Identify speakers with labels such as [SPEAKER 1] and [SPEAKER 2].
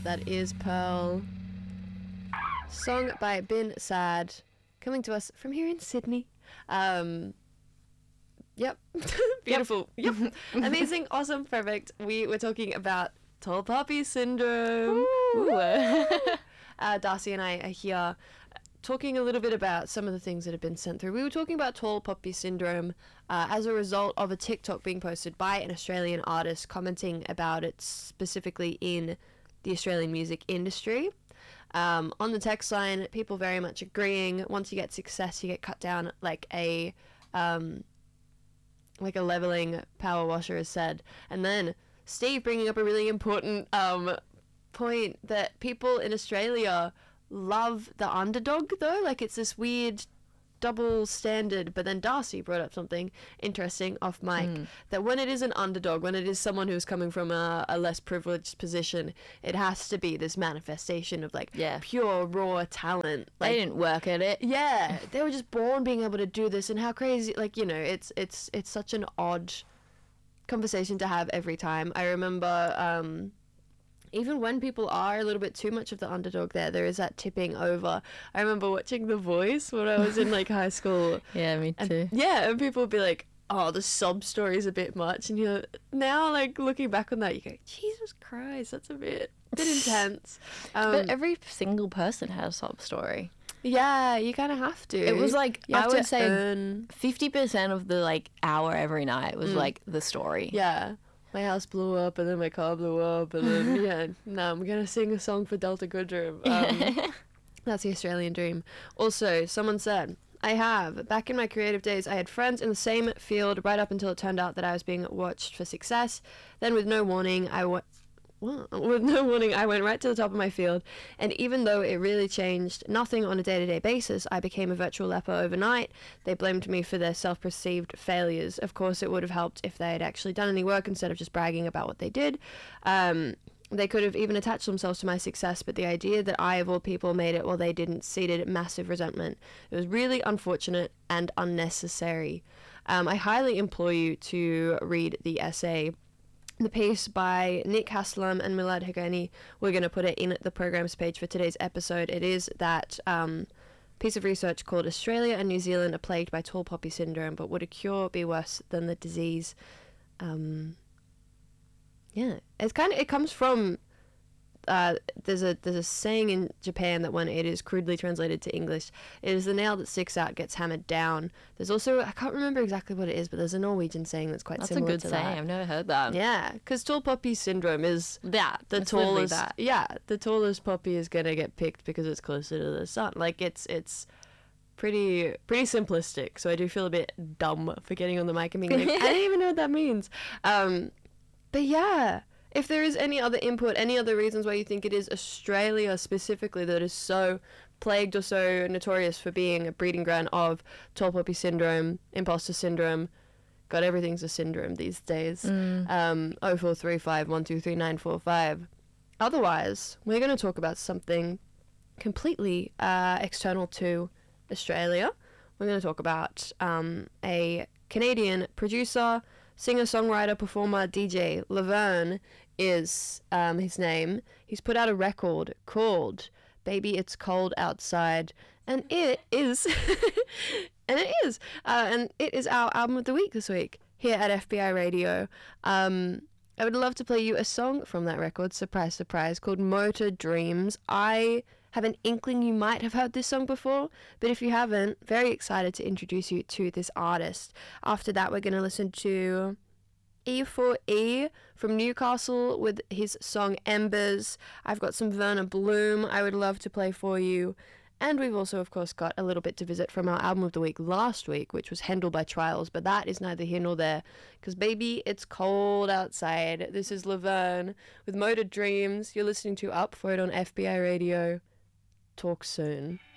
[SPEAKER 1] That is Pearl. Song by Bin Sad, coming to us from here in Sydney. Yep. Beautiful. Yep. Amazing, awesome, perfect. We were talking about tall poppy syndrome. Darcy and I are here talking a little bit about some of the things that have been sent through. We were talking about tall poppy syndrome as a result of a TikTok being posted by an Australian artist commenting about it specifically in the Australian music industry. On the text line, people very much agreeing. Once you get success, you get cut down like a leveling power washer has said. And then Steve bringing up a really important point that people in Australia love the underdog, though. Like, it's this weird double standard. But then Darcy brought up something interesting off mic, that when it is an underdog, when it is someone who's coming from a less privileged position, it has to be this manifestation of like pure raw talent. Like,
[SPEAKER 2] they didn't work at it.
[SPEAKER 1] Yeah, they were just born being able to do this. And how crazy, like, you know, it's such an odd conversation to have every time. I remember even when people are a little bit too much of the underdog, there is that tipping over. I remember watching The Voice when I was in like high school.
[SPEAKER 2] Yeah, me too.
[SPEAKER 1] And people would be like, oh, the sob story's a bit much. And you're now, like, looking back on that, you go, Jesus Christ, that's a bit intense.
[SPEAKER 2] But every single person had a sob story.
[SPEAKER 1] Yeah, you kind of have to.
[SPEAKER 2] It was like, I would say 50% of the like hour every night was like the story.
[SPEAKER 1] Yeah. My house blew up, and then my car blew up, and then, now I'm going to sing a song for Delta Goodrem. That's the Australian dream. Also, someone said, back in my creative days, I had friends in the same field right up until it turned out that I was being watched for success. Then with no warning, I went right to the top of my field, and even though it really changed nothing on a day-to-day basis, I became a virtual leper overnight. They blamed me for their self-perceived failures. Of course, it would have helped if they had actually done any work instead of just bragging about what they did. They could have even attached themselves to my success, but the idea that I, of all people, made it while they didn't seeded massive resentment. It was really unfortunate and unnecessary. I highly implore you to read the essay. The piece by Nick Haslam and Milad Hagani, we're going to put it in the programs page for today's episode. It is that piece of research called Australia and New Zealand are plagued by tall poppy syndrome, but would a cure be worse than the disease? It comes from there's a saying in Japan that when it is crudely translated to English, it is the nail that sticks out gets hammered down. There's also, I can't remember exactly what it is, but there's a Norwegian saying that's quite similar to that.
[SPEAKER 2] That's a good saying. I've never heard that.
[SPEAKER 1] Yeah, because tall poppy syndrome is the tallest. Yeah, the tallest poppy is gonna get picked because it's closer to the sun. Like, it's pretty simplistic. So I do feel a bit dumb for getting on the mic and being like, I don't even know what that means. But yeah. If there is any other input, any other reasons why you think it is Australia specifically that is so plagued or so notorious for being a breeding ground of tall poppy syndrome, imposter syndrome, God, everything's a syndrome these days. 0435 123 Otherwise, we're going to talk about something completely external to Australia. We're going to talk about a Canadian producer, singer, songwriter, performer, DJ. Laverne is his name. He's put out a record called Baby It's Cold Outside, and it is and it is our album of the week this week here at FBI Radio. I would love to play you a song from that record, surprise surprise, called Motor Dreams. I have an inkling you might have heard this song before, but if you haven't, very excited to introduce you to this artist. After that, we're going to listen to E4E from Newcastle with his song Embers. I've got some Verna Bloom I would love to play for you. And we've also, of course, got a little bit to visit from our album of the week last week, which was Handel by Trials, but that is neither here nor there, because baby, it's cold outside. This is Laverne with Motor Dreams. You're listening to Up For It on FBI Radio. Talk soon.